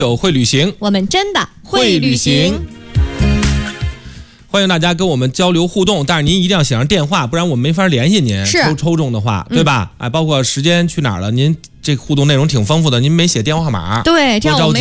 有会旅行， 我们真的会旅行。 欢迎大家跟我们交流互动，但是您一定要写上电话，不然我们没法联系您。抽中的话，对吧？包括时间去哪儿了，您这互动内容挺丰富的，您没写电话号码， 对，这样我们